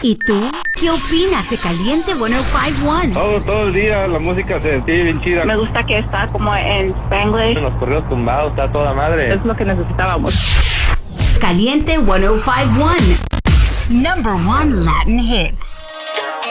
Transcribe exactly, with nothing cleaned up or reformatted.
¿Y tú? ¿Qué opinas de Caliente ciento cinco punto uno? Todo, todo el día la música se sigue bien chida. Me gusta que está como en Spanglish. Los correos tumbados, está toda madre. Es lo que necesitábamos. Caliente ciento cinco punto uno. Number one Latin hits.